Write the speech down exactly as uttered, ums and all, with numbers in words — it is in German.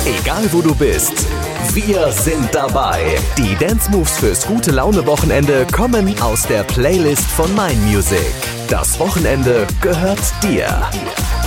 Egal wo du bist, wir sind dabei. Die Dance Moves fürs gute Laune Wochenende kommen aus der Playlist von Mein Music. Das Wochenende gehört dir.